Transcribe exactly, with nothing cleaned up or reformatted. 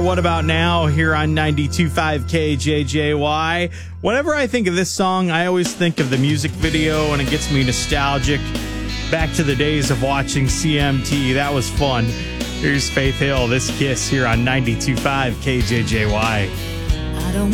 our What About Now here on ninety-two point five K J J Y. Whenever I think of this song, I always think of the music video, and it gets me nostalgic back to the days of watching C M T. That was fun. Here's Faith Hill, This Kiss, here on ninety-two point five K J J Y.